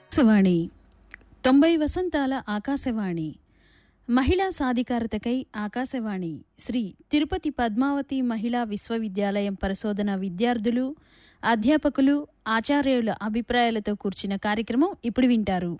ఆకాశవాణి 90 వసంతాల ఆకాశవాణి మహిళా సాధికారతకై ఆకాశవాణి శ్రీ తిరుపతి పద్మావతి మహిళా విశ్వవిద్యాలయం పరిశోధన విద్యార్థులు, అధ్యాపకులు, ఆచార్యుల అభిప్రాయాలతో కూర్చిన కార్యక్రమం ఇప్పుడు వింటారు.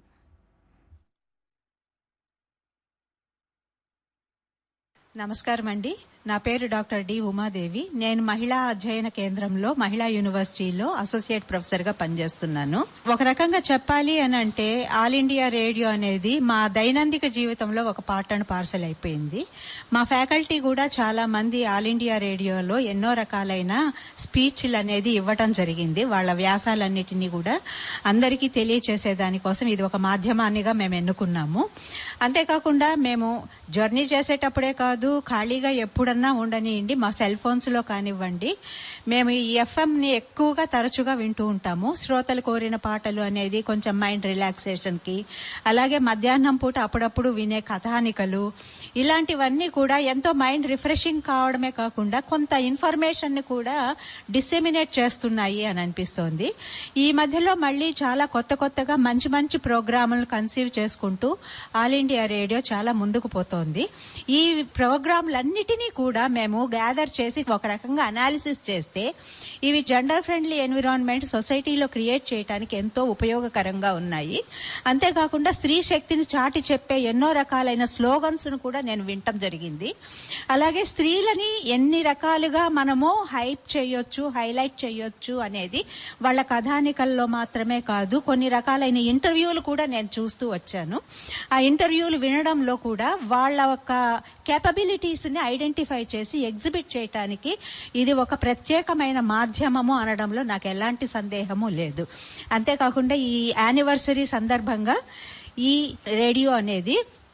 నమస్కారం అండి. నా పేరు డాక్టర్ డి ఉమాదేవి. నేను మహిళా అధ్యయన కేంద్రంలో మహిళా యూనివర్సిటీలో అసోసియేట్ ప్రొఫెసర్ గా పనిచేస్తున్నాను. ఒక రకంగా చెప్పాలి అని అంటే ఆల్ ఇండియా రేడియో అనేది మా దైనందిక జీవితంలో ఒక పార్ట్ అండ్ పార్సల్ అయిపోయింది. మా ఫ్యాకల్టీ కూడా చాలా మంది ఆల్ ఇండియా రేడియోలో ఎన్నో రకాలైన స్పీచ్లు అనేది ఇవ్వటం జరిగింది. వాళ్ళ వ్యాసాలన్నిటినీ కూడా అందరికీ తెలియచేసే దానికోసం ఇది ఒక మాధ్యమాన్నిగా మేము ఎన్నుకున్నాము. అంతేకాకుండా మేము జర్నీ చేసేటప్పుడే కాదు, ఖాళీగా ఎప్పుడన్నా ఉండనివ్వండి, మా సెల్ ఫోన్స్ లో కానివ్వండి, మేము ఈ ఎఫ్ఎం ని ఎక్కువగా తరచుగా వింటూ ఉంటాము. శ్రోతలు కోరిన పాటలు అనేది కొంచెం మైండ్ రిలాక్సేషన్ కి, అలాగే మధ్యాహ్నం పూట అప్పుడప్పుడు వినే కథానికలు, ఇలాంటివన్నీ కూడా ఎంతో మైండ్ రిఫ్రెషింగ్ కావడమే కాకుండా కొంత ఇన్ఫర్మేషన్ ని కూడా డిసెమినేట్ చేస్తున్నాయి అని అనిపిస్తోంది. ఈ మధ్యలో మళ్ళీ చాలా కొత్తగా మంచి మంచి ప్రోగ్రాములను కన్సీవ్ చేసుకుంటూ ఆల్ ఇండియా రేడియో చాలా ముందుకు పోతోంది. ఈ ప్రోగ్రాంలన్నిటినీ కూడా మేము గ్యాదర్ చేసి ఒక రకంగా అనాలిసిస్ చేస్తే ఇవి జెండర్ ఫ్రెండ్లీ ఎన్విరాన్మెంట్ సొసైటీలో క్రియేట్ చేయడానికి ఎంతో ఉపయోగకరంగా ఉన్నాయి. అంతేకాకుండా స్త్రీ శక్తిని చాటి చెప్పే ఎన్నో రకాలైన స్లోగన్స్ ను కూడా నేను వినటం జరిగింది. అలాగే స్త్రీలని ఎన్ని రకాలుగా మనము హైప్ చేయొచ్చు, హైలైట్ చేయొచ్చు అనేది వాళ్ళ కథానికల్లో మాత్రమే కాదు, కొన్ని రకాలైన ఇంటర్వ్యూలు కూడా నేను చూస్తూ వచ్చాను. ఆ ఇంటర్వ్యూలు వినడంలో కూడా వాళ్ళ ఒక కేపబిలిటీస్ ని ఐడెంటిఫై చేసి ఎగ్జిబిట్ చేయటానికి ఇది ఒక ప్రత్యేకమైన మాధ్యమము అనడంలో నాకు ఎలాంటి సందేహము లేదు. అంతేకాకుండా ఈ యానివర్సరీ సందర్భంగా ఈ రేడియో అనేది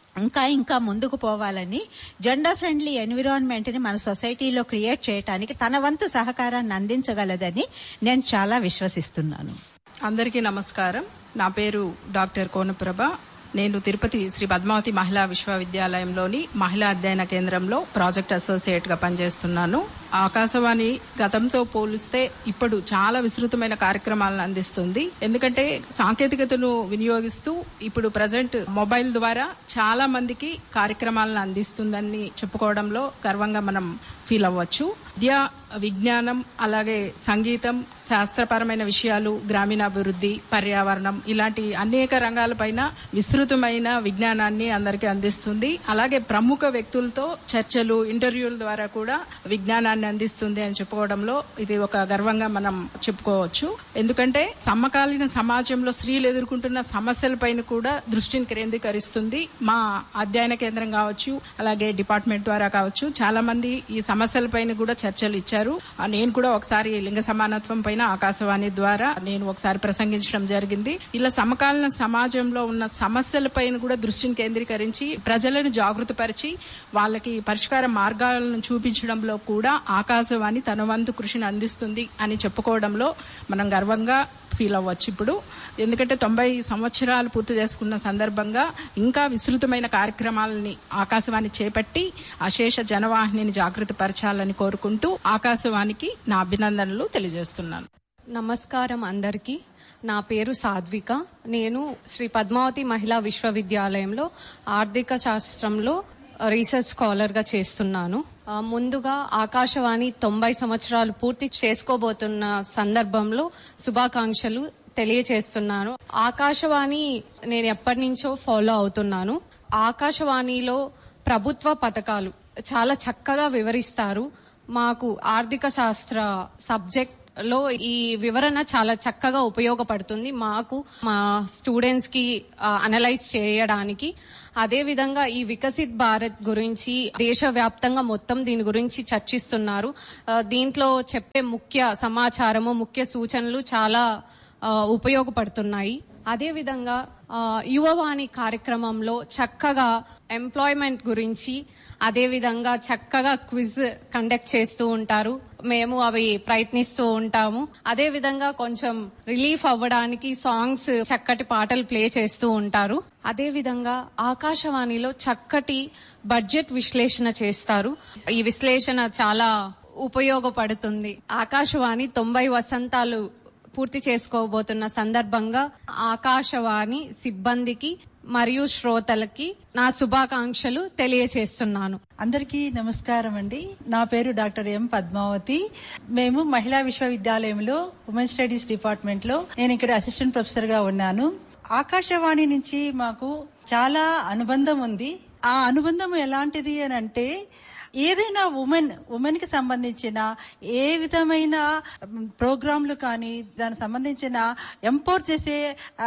ఇంకా ముందుకు పోవాలని, జెండర్ ఫ్రెండ్లీ ఎన్విరాన్మెంట్ ని మన సొసైటీలో క్రియేట్ చేయడానికి తన వంతు సహకారాన్ని అందించగలదని నేను చాలా విశ్వసిస్తున్నాను. అందరికీ నమస్కారం. నా పేరు డాక్టర్ కోనప్రభ. నేను తిరుపతి శ్రీ పద్మావతి మహిళా విశ్వవిద్యాలయంలోని మహిళా అధ్యయన కేంద్రంలో ప్రాజెక్ట్ అసోసియేట్ గా పనిచేస్తున్నాను. ఆకాశవాణి గతంతో పోలిస్తే ఇప్పుడు చాలా విస్తృతమైన కార్యక్రమాలను అందిస్తుంది. ఎందుకంటే సాంకేతికతను వినియోగిస్తూ ఇప్పుడు ప్రజెంట్ మొబైల్ ద్వారా చాలా మందికి కార్యక్రమాలను అందిస్తుందని చెప్పుకోవడంలో గర్వంగా మనం ఫీల్ అవ్వచ్చు. విద్య, విజ్ఞానం, అలాగే సంగీతం, శాస్త్రపరమైన విషయాలు, గ్రామీణాభివృద్ధి, పర్యావరణం ఇలాంటి అనేక రంగాలపైన విస్తృతమైన విజ్ఞానాన్ని అందరికీ అందిస్తుంది. అలాగే ప్రముఖ వ్యక్తులతో చర్చలు, ఇంటర్వ్యూల ద్వారా కూడా విజ్ఞానాన్ని అందిస్తుంది అని చెప్పుకోవడంలో ఇది ఒక గర్వంగా మనం చెప్పుకోవచ్చు. ఎందుకంటే సమకాలీన సమాజంలో స్త్రీలు ఎదుర్కొంటున్న సమస్యలపైన కూడా దృష్టిని కేంద్రీకరిస్తుంది. మా అధ్యయన కేంద్రం కావచ్చు, అలాగే డిపార్ట్మెంట్ ద్వారా కావచ్చు, చాలా మంది ఈ సమస్యలపైన కూడా చర్చలు ఇచ్చారు. నేను కూడా ఒకసారి లింగ సమానత్వం పైన ఆకాశవాణి ద్వారా నేను ఒకసారి ప్రసంగించడం జరిగింది. ఇలా సమకాలీన సమాజంలో ఉన్న సమస్యలపైన కూడా దృష్టిని కేంద్రీకరించి ప్రజలను జాగృతపరిచి వాళ్ళకి పరిష్కార మార్గాలను చూపించడంలో కూడా ఆకాశవాణి తన వంతు కృషిని అందిస్తుంది అని చెప్పుకోవడంలో మనం గర్వంగా ఫీల్ అవ్వచ్చు. ఇప్పుడు ఎందుకంటే 90 సంవత్సరాలు పూర్తి చేసుకున్న సందర్భంగా ఇంకా విస్తృతమైన కార్యక్రమాలని ఆకాశవాణి చేపట్టి అశేష జనవాహినిని జాగృతపరచాలని కోరుకుంటూ ఆకాశవాణికి నా అభినందనలు తెలియజేస్తున్నాను. నమస్కారం అందరికీ. నా పేరు సాధ్విక. నేను శ్రీ పద్మావతి మహిళా విశ్వవిద్యాలయంలో ఆర్థిక శాస్త్రంలో రీసెర్చ్ స్కాలర్ గా చేస్తున్నాను. ముందుగా ఆకాశవాణి 90 సంవత్సరాలు పూర్తి చేసుకోబోతున్న సందర్భంలో శుభాకాంక్షలు తెలియచేస్తున్నాను. ఆకాశవాణి నేను ఎప్పటి నుంచో ఫాలో అవుతున్నాను. ఆకాశవాణిలో ప్రభుత్వ పథకాలు చాలా చక్కగా వివరిస్తారు. మాకు ఆర్థిక శాస్త్ర సబ్జెక్ట్ లో ఈ వివరణ చాలా చక్కగా ఉపయోగపడుతుంది మాకు, మా స్టూడెంట్స్ కి అనలైజ్ చేయడానికి. అదే విధంగా ఈ వికసిత్ భారత్ గురించి దేశవ్యాప్తంగా మొత్తం దీని గురించి చర్చిస్తున్నారు. దీంట్లో చెప్పే ముఖ్య సమాచారము, ముఖ్య సూచనలు చాలా ఉపయోగపడుతున్నాయి. అదే విధంగా యువవాణి కార్యక్రమంలో చక్కగా ఎంప్లాయ్మెంట్ గురించి, అదే విధంగా చక్కగా క్విజ్ కండక్ట్ చేస్తూ ఉంటారు. మేము అవి ప్రయత్నిస్తూ ఉంటాము. అదే విధంగా కొంచెం రిలీఫ్ అవ్వడానికి సాంగ్స్, చక్కటి పాటలు ప్లే చేస్తూ ఉంటారు. అదే విధంగా ఆకాశవాణిలో చక్కటి బడ్జెట్ విశ్లేషణ చేస్తారు. ఈ విశ్లేషణ చాలా ఉపయోగపడుతుంది. ఆకాశవాణి 90 వసంతాలు పూర్తి చేసుకోబోతున్న సందర్భంగా ఆకాశవాణి సిబ్బందికి మరియు శ్రోతలకి నా శుభాకాంక్షలు తెలియచేస్తున్నాను. అందరికీ నమస్కారం అండి. నా పేరు డాక్టర్ ఎం పద్మావతి. మేము మహిళా విశ్వవిద్యాలయంలో ఉమెన్ స్టడీస్ డిపార్ట్మెంట్ లో నేను ఇక్కడ అసిస్టెంట్ ప్రొఫెసర్ గా ఉన్నాను. ఆకాశవాణి నుంచి మాకు చాలా అనుబంధం ఉంది. ఆ అనుబంధం ఎలాంటిది అని అంటే, ఏదైనా ఉమెన్ కి సంబంధించిన ఏ విధమైన ప్రోగ్రాంలు కానీ దానికి సంబంధించిన ఎంపవర్ చేసే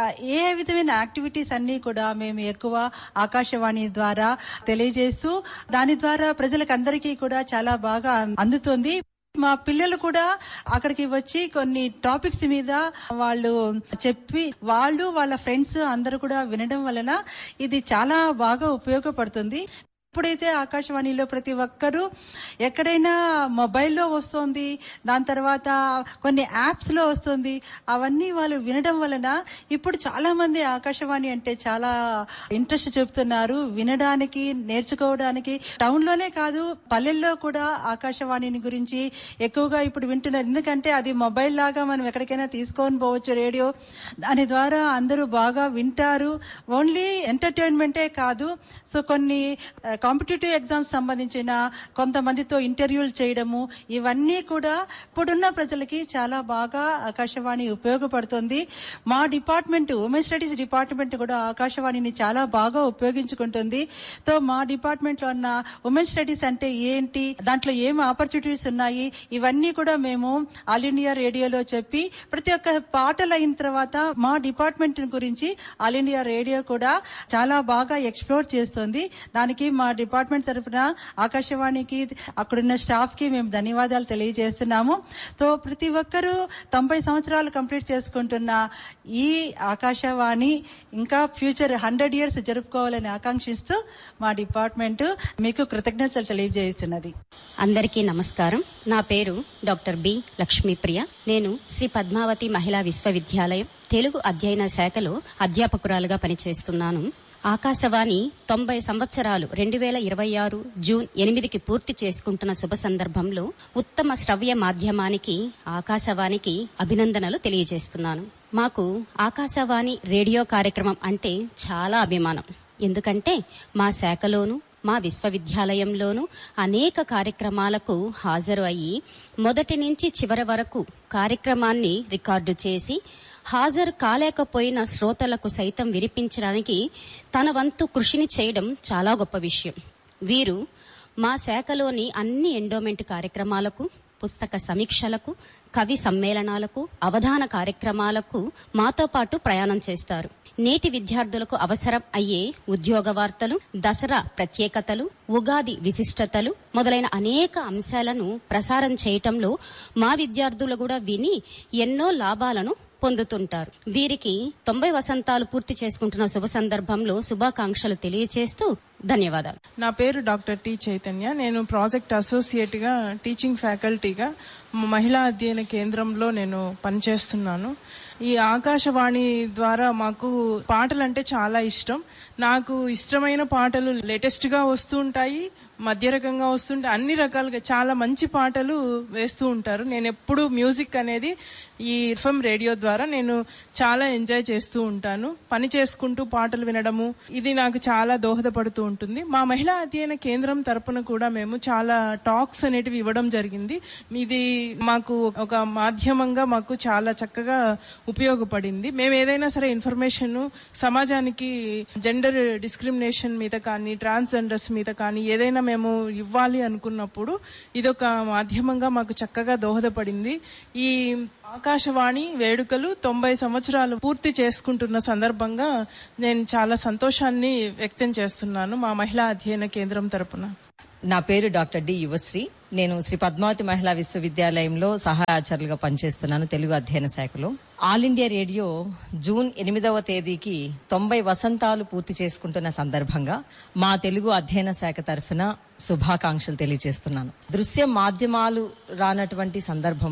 ఏ విధమైన యాక్టివిటీస్ అన్ని కూడా మేము ఎక్కువ ఆకాశవాణి ద్వారా తెలియజేస్తూ దాని ద్వారా ప్రజలకు అందరికీ కూడా చాలా బాగా అందుతుంది. మా పిల్లలు కూడా అక్కడికి వచ్చి కొన్ని టాపిక్స్ మీద వాళ్ళు చెప్పి వాళ్ళు వాళ్ళ ఫ్రెండ్స్ అందరూ కూడా వినడం వలన ఇది చాలా బాగా ఉపయోగపడుతుంది. ఇప్పుడైతే ఆకాశవాణిలో ప్రతి ఒక్కరూ ఎక్కడైనా మొబైల్లో వస్తుంది, దాని తర్వాత కొన్ని యాప్స్ లో వస్తుంది. అవన్నీ వాళ్ళు వినడం వలన ఇప్పుడు చాలా మంది ఆకాశవాణి అంటే చాలా ఇంట్రెస్ట్ చూపుతున్నారు వినడానికి, నేర్చుకోవడానికి. టౌన్ లోనే కాదు, పల్లెల్లో కూడా ఆకాశవాణిని గురించి ఎక్కువగా ఇప్పుడు వింటున్నారు. ఎందుకంటే అది మొబైల్ లాగా మనం ఎక్కడికైనా తీసుకొని పోవచ్చు రేడియో. దాని ద్వారా అందరూ బాగా వింటారు. ఓన్లీ ఎంటర్టైన్మెంటే కాదు, సో కొన్ని కాంపిటేటివ్ ఎగ్జామ్స్ సంబంధించిన కొంతమందితో ఇంటర్వ్యూలు చేయడము, ఇవన్నీ కూడా ఇప్పుడున్న ప్రజలకి చాలా బాగా ఆకాశవాణి ఉపయోగపడుతుంది. మా డిపార్ట్మెంట్ ఉమెన్ స్టడీస్ డిపార్ట్మెంట్ కూడా ఆకాశవాణిని చాలా బాగా ఉపయోగించుకుంటుంది. సో మా డిపార్ట్మెంట్ లో ఉన్న ఉమెన్ స్టడీస్ అంటే ఏంటి, దాంట్లో ఏం ఆపర్చునిటీస్ ఉన్నాయి, ఇవన్నీ కూడా మేము ఆల్ ఇండియా రేడియోలో చెప్పి ప్రతి ఒక్క పాటలు అయిన తర్వాత మా డిపార్ట్మెంట్ గురించి ఆల్ ఇండియా రేడియో కూడా చాలా బాగా ఎక్స్ప్లోర్ చేస్తుంది. దానికి మా డిపార్ట్మెంట్ తరఫున ఆకాశవాణికి, అక్కడున్న స్టాఫ్ కి మేము ధన్యవాదాలు తెలియజేస్తున్నాము. సో ప్రతి ఒక్కరూ 90 సంవత్సరాలు కంప్లీట్ చేసుకుంటున్న ఈ ఆకాశవాణి ఇంకా ఫ్యూచర్ 100 years జరుపుకోవాలని ఆకాంక్షిస్తూ మా డిపార్ట్మెంట్ మీకు కృతజ్ఞతలు తెలియజేస్తున్నది. అందరికీ నమస్కారం. నా పేరు డాక్టర్ బి లక్ష్మీప్రియ. నేను శ్రీ పద్మావతి మహిళా విశ్వవిద్యాలయం తెలుగు అధ్యయన శాఖలో అధ్యాపకురాలుగా పనిచేస్తున్నాను. ఆకాశవాణి 90 సంవత్సరాలు 2026 జూన్ 8కి పూర్తి చేసుకుంటున్న శుభ సందర్భంలో ఉత్తమ శ్రవ్య మాధ్యమానికి ఆకాశవాణికి అభినందనలు తెలియజేస్తున్నాను. మాకు ఆకాశవాణి రేడియో కార్యక్రమం అంటే చాలా అభిమానం. ఎందుకంటే మా శాఖలోను మా విశ్వవిద్యాలయంలోనూ అనేక కార్యక్రమాలకు హాజరు అయ్యి మొదటి నుంచి చివరి వరకు కార్యక్రమాన్ని రికార్డు చేసి హాజరు కాలేకపోయిన శ్రోతలకు సైతం వినిపించడానికి తన వంతు కృషిని చేయడం చాలా గొప్ప విషయం. వీరు మా శాఖలోని అన్ని ఎండోమెంట్ కార్యక్రమాలకు, పుస్తక సమీక్షలకు, కవి సమ్మేళనాలకు, అవధాన కార్యక్రమాలకు మాతో పాటు ప్రయాణం చేస్తారు. నేటి విద్యార్థులకు అవసరం అయ్యే ఉద్యోగ వార్తలు, దసరా ప్రత్యేకతలు, ఉగాది విశిష్టతలు మొదలైన అనేక అంశాలను ప్రసారం చేయటంలో మా విద్యార్థులు కూడా విని ఎన్నో లాభాలను పొందుతుంటారు. వీరికి 90 వసంతాలు పూర్తి చేసుకుంటున్న శుభ సందర్భంలో శుభాకాంక్షలు తెలియజేస్తూ ధన్యవాదాలు. నా పేరు డాక్టర్ టి చైతన్య. నేను ప్రాజెక్ట్ అసోసియేట్ గా టీచింగ్ ఫ్యాకల్టీగా మహిళా అధ్యయన కేంద్రంలో నేను పనిచేస్తున్నాను. ఈ ఆకాశవాణి ద్వారా మాకు పాటలంటే చాలా ఇష్టం. నాకు ఇష్టమైన పాటలు లేటెస్ట్ గా వస్తూ ఉంటాయి, మధ్య రకంగా వస్తుంటే అన్ని రకాలుగా చాలా మంచి పాటలు వేస్తూ ఉంటారు. నేను ఎప్పుడు మ్యూజిక్ అనేది ఈ ఎఫ్ఎం రేడియో ద్వారా నేను చాలా ఎంజాయ్ చేస్తూ ఉంటాను. పని చేసుకుంటూ పాటలు వినడము ఇది నాకు చాలా దోహదపడుతూ ఉంటుంది. మా మహిళా అధ్యయన కేంద్రం తరపున కూడా మేము చాలా టాక్స్ అనేటివి ఇవ్వడం జరిగింది. ఇది మాకు ఒక మాధ్యమంగా మాకు చాలా చక్కగా ఉపయోగపడింది. మేము ఏదైనా సరే ఇన్ఫర్మేషన్ సమాజానికి జెండర్ డిస్క్రిమినేషన్ మీద కానీ, ట్రాన్స్జెండర్స్ మీద కానీ ఏదైనా మేము ఇవ్వాలి అనుకున్నప్పుడు ఇదొక మాధ్యమంగా మాకు చక్కగా దోహదపడింది. ఈ ఆకాశవాణి వేడుకలు 90 సంవత్సరాలు పూర్తి చేసుకుంటున్న సందర్భంగా నేను చాలా సంతోషాన్ని వ్యక్తం చేస్తున్నాను మా మహిళా అధ్యయన కేంద్రం తరపున. నా పేరు డాక్టర్ డి యువశ్రీ. నేను శ్రీ పద్మావతి మహిళా విశ్వవిద్యాలయంలో సహాయ ఆచార్యులుగా పనిచేస్తున్నాను తెలుగు అధ్యయన శాఖలో. ఆల్ ఇండియా రేడియో జూన్ 8వ తేదీకి 90 వసంతాలు పూర్తి చేసుకుంటున్న సందర్భంగా మా తెలుగు అధ్యయన శాఖ తరఫున శుభాకాంక్షలు తెలియజేస్తున్నాను. దృశ్య మాధ్యమాలు రానటువంటి సందర్భంలో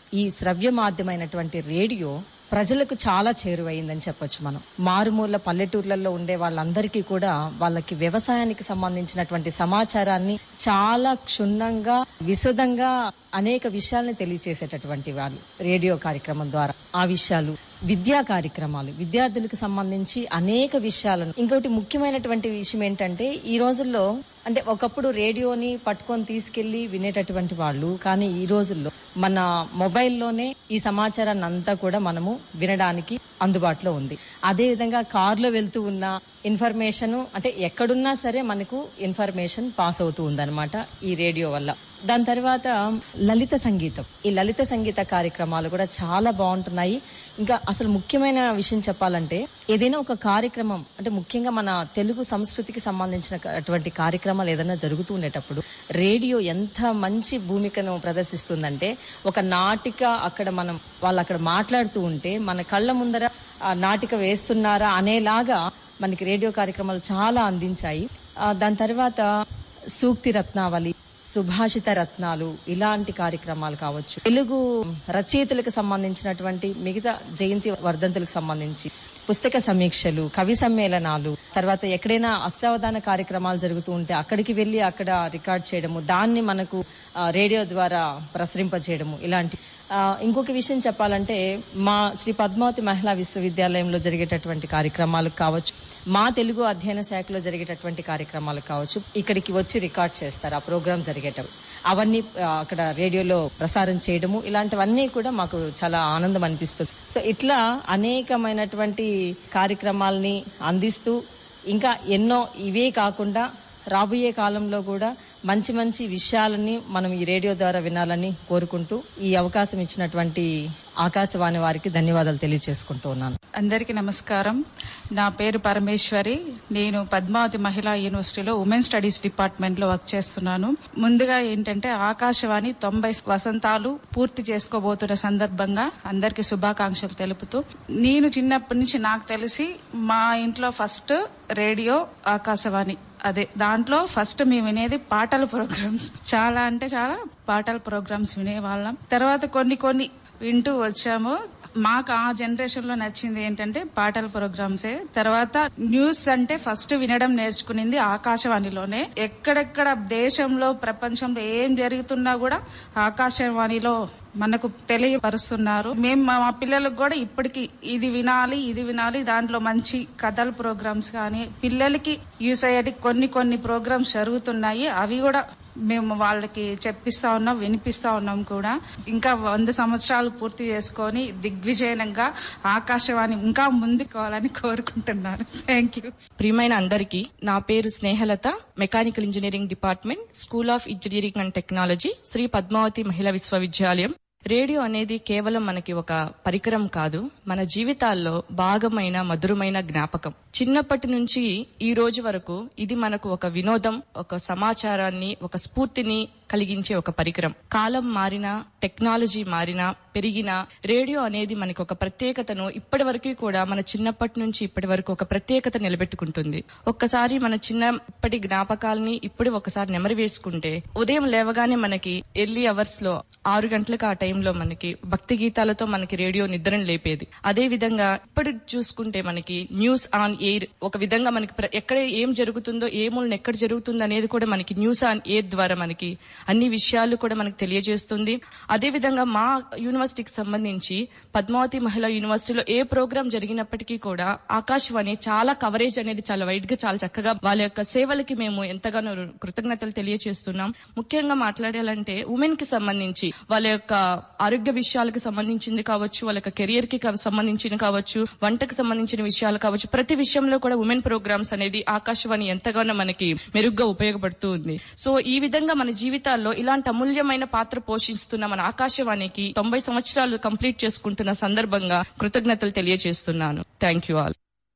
ఈ శ్రవ్య మాధ్యమైనటువంటి రేడియో ప్రజలకు చాలా చేరువైందని చెప్పొచ్చు. మనం మారుమూల పల్లెటూర్లలో ఉండే వాళ్ళందరికీ కూడా వాళ్ళకి వ్యవసాయానికి సంబంధించినటువంటి సమాచారాన్ని చాలా క్షుణ్ణంగా విశదంగా అనేక విషయాల్ని తెలియచేసేటటువంటి వాళ్ళు రేడియో కార్యక్రమం ద్వారా. ఆ విషయాలు విద్యా కార్యక్రమాలు, విద్యార్థులకు సంబంధించి అనేక విషయాలను. ఇంకొకటి ముఖ్యమైనటువంటి విషయం ఏంటంటే ఈ రోజుల్లో అంటే ఒకప్పుడు రేడియోని పట్టుకొని తీసుకెళ్లి వినేటటువంటి వాళ్ళు, కానీ ఈ రోజుల్లో మన మొబైల్లోనే ఈ సమాచారాన్ని అంతా కూడా మనము వినడానికి అందుబాటులో ఉంది. అదే విధంగా కారులో వెళ్తూ ఉన్న ఇన్ఫర్మేషన్ అంటే ఎక్కడున్నా సరే మనకు ఇన్ఫర్మేషన్ పాస్ అవుతూ ఉందన్నమాట ఈ రేడియో వల్ల. దాని తర్వాత లలిత సంగీతం, ఈ లలిత సంగీత కార్యక్రమాలు కూడా చాలా బాగుంటున్నాయి. ఇంకా అసలు ముఖ్యమైన విషయం చెప్పాలంటే ఏదైనా ఒక కార్యక్రమం అంటే ముఖ్యంగా మన తెలుగు సంస్కృతికి సంబంధించినటువంటి కార్యక్రమాలు ఏదైనా జరుగుతూ ఉండేటప్పుడు రేడియో ఎంత మంచి భూమికను ప్రదర్శిస్తుందంటే ఒక నాటిక అక్కడ వాళ్ళు అక్కడ మాట్లాడుతూ ఉంటే మన కళ్ళ ముందర నాటిక వేస్తున్నారా అనేలాగా మనకి రేడియో కార్యక్రమాలు చాలా అందించాయి. దాని తర్వాత సూక్తి రత్నావళి, సుభాషిత రత్నాలు ఇలాంటి కార్యక్రమాలు కావచ్చు. తెలుగు రచయితలకు సంబంధించినటువంటి మిగతా జయంతి వర్ధంతులకు సంబంధించి పుస్తక సమీక్షలు, కవి సమ్మేళనాలు, తర్వాత ఎక్కడైనా అష్టావధాన కార్యక్రమాలు జరుగుతూ ఉంటే అక్కడికి వెళ్లి అక్కడ రికార్డ్ చేయడము, దాన్ని మనకు రేడియో ద్వారా ప్రసరింపజేయడము ఇలాంటి. ఇంకొక విషయం చెప్పాలంటే మా శ్రీ పద్మావతి మహిళా విశ్వవిద్యాలయంలో జరిగేటటువంటి కార్యక్రమాలకు కావచ్చు, మా తెలుగు అధ్యయన శాఖలో జరిగేటటువంటి కార్యక్రమాలకు కావచ్చు, ఇక్కడికి వచ్చి రికార్డ్ చేస్తారు ఆ ప్రోగ్రామ్ జరిగేటప్పుడు. అవన్నీ అక్కడ రేడియోలో ప్రసారం చేయడము ఇలాంటివన్నీ కూడా మాకు చాలా ఆనందం అనిపిస్తుంది. సో ఇట్లా అనేకమైనటువంటి కార్యక్రమాలని అందిస్తూ ఇంకా ఎన్నో ఇవే కాకుండా రాబోయే కాలంలో కూడా మంచి మంచి విషయాలని మనం ఈ రేడియో ద్వారా వినాలని కోరుకుంటూ ఈ అవకాశం ఇచ్చినటువంటి ఆకాశవాణి వారికి ధన్యవాదాలు తెలియజేసుకుంటూ ఉన్నాను. అందరికీ నమస్కారం. నా పేరు పరమేశ్వరి. నేను పద్మావతి మహిళా యూనివర్సిటీలో ఉమెన్ స్టడీస్ డిపార్ట్మెంట్ లో వర్క్ చేస్తున్నాను. ముందుగా ఏంటంటే ఆకాశవాణి 90 వసంతాలు పూర్తి చేసుకోబోతున్న సందర్భంగా అందరికీ శుభాకాంక్షలు తెలుపుతూ, నేను చిన్నప్పటి నుంచి నాకు తెలిసి మా ఇంట్లో ఫస్ట్ రేడియో ఆకాశవాణి. అదే దాంట్లో ఫస్ట్ మేము వినేది పాటల ప్రోగ్రామ్స్. చాలా అంటే చాలా పాటల ప్రోగ్రామ్స్ వినేవాళ్ళం. తర్వాత కొన్ని వింటూ వచ్చాము. మాకు ఆ జనరేషన్ లో నచ్చింది ఏంటంటే పాటల ప్రోగ్రామ్సే. తర్వాత న్యూస్ అంటే ఫస్ట్ వినడం నేర్చుకునింది ఆకాశవాణిలోనే. ఎక్కడెక్కడ దేశంలో ప్రపంచంలో ఏం జరుగుతున్నా కూడా ఆకాశవాణిలో మనకు తెలియపరుస్తున్నారు. మేము మా పిల్లలకు కూడా ఇప్పటికి ఇది వినాలి, దాంట్లో మంచి కథల ప్రోగ్రామ్స్ కానీ పిల్లలకి యూస్ అయ్యేటి కొన్ని ప్రోగ్రామ్స్ జరుగుతున్నాయి. అవి కూడా మేము వాళ్ళకి చెప్పిస్తా ఉన్నాం, వినిపిస్తా ఉన్నాం కూడా. ఇంకా 100 సంవత్సరాలు పూర్తి చేసుకొని దిగ్విజయంగా ఆకాశవాణి ఇంకా ముందుకోవాలని కోరుకుంటున్నాను. Thank you. ప్రియమైన అందరికీ, నా పేరు Snehalatha, mechanical engineering department, school of engineering and technology, Shri Padmavati మహిళా విశ్వవిద్యాలయం. రేడియో అనేది కేవలం మనకి ఒక పరికరం కాదు, మన జీవితాల్లో భాగమైన మధురమైన జ్ఞాపకం. చిన్నప్పటి నుంచి ఈ రోజు వరకు ఇది మనకు ఒక వినోదం, ఒక సమాచారాన్ని, ఒక స్ఫూర్తిని కలిగించే ఒక పరికరం. కాలం మారినా, టెక్నాలజీ మారినా, పెరిగినా రేడియో అనేది మనకు ఒక ప్రత్యేకతను ఇప్పటి వరకు కూడా మన చిన్నప్పటి నుంచి ఇప్పటి వరకు ఒక ప్రత్యేకత నిలబెట్టుకుంటుంది. ఒక్కసారి మన చిన్నప్పటి జ్ఞాపకాలని ఇప్పుడు ఒకసారి నెమరు వేసుకుంటే, ఉదయం లేవగానే మనకి ఎర్లీ అవర్స్ లో 6 గంటలకు ఆ టైంలో మనకి భక్తి గీతాలతో మనకి రేడియో నిద్రను లేపేది. అదే విధంగా ఇప్పుడు చూసుకుంటే మనకి న్యూస్ ఆన్ ఎయిర్, ఒక విధంగా మనకి ఎక్కడ ఏం జరుగుతుందో, ఏ మూలన ఎక్కడ జరుగుతుందో అనేది కూడా మనకి న్యూస్ ఆన్ ఎయిర్ ద్వారా మనకి అన్ని విషయాలు కూడా మనకు తెలియజేస్తుంది. అదే విధంగా మా యూనివర్సిటీకి సంబంధించి పద్మావతి మహిళా యూనివర్సిటీలో ఏ ప్రోగ్రామ్ జరిగినప్పటికీ కూడా ఆకాశవాణి చాలా కవరేజ్ అనేది చాలా వైడ్ గా, చాలా చక్కగా వాళ్ళ యొక్క సేవలకి మేము ఎంతగానో కృతజ్ఞతలు తెలియజేస్తున్నాం. ముఖ్యంగా మాట్లాడాలంటే ఉమెన్ కి సంబంధించి వాళ్ళ యొక్క ఆరోగ్య విషయాలకు సంబంధించింది కావచ్చు, వాళ్ళ యొక్క కెరియర్ కి సంబంధించిన కావచ్చు, వంటకు సంబంధించిన విషయాలు కావచ్చు, ప్రతి విషయంలో కూడా ఉమెన్ ప్రోగ్రామ్స్ అనేది ఆకాశవాణి ఎంతగానో మనకి మెరుగ్గా ఉపయోగపడుతూ ఉంది. సో ఈ విధంగా మన జీవితాల్లో ఇలాంటి అమూల్యమైన పాత్ర పోషిస్తున్న మన ఆకాశవాణికి 90 సంవత్సరాలు కంప్లీట్ చేసుకుంటున్న సందర్భంగా కృతజ్ఞతలు తెలియజేస్తున్నాను. Thank you all.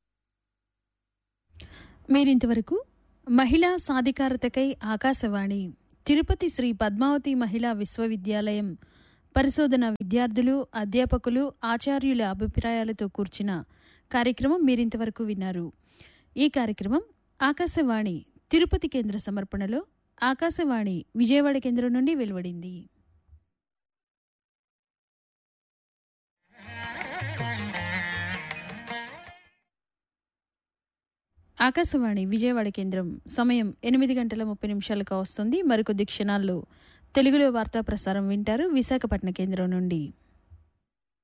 మీరింతవరకు మహిళా సాధికారతకై ఆకాశవాణి తిరుపతి శ్రీ పద్మావతి మహిళా విశ్వవిద్యాలయం పరిశోధన విద్యార్థులు, అధ్యాపకులు, ఆచార్యుల అభిప్రాయాలతో కూర్చిన కార్యక్రమం మీరింతవరకు విన్నారు. ఈ కార్యక్రమం ఆకాశవాణి తిరుపతి కేంద్ర సమర్పణలో ఆకాశవాణి విజయవాడ కేంద్రం నుండి వెలువడింది. ఆకాశవాణి విజయవాడ కేంద్రం సమయం 8:30 వస్తుంది. మరికొద్ది క్షణాల్లో తెలుగులో వార్తా ప్రసారం వింటారు విశాఖపట్నం కేంద్రం నుండి.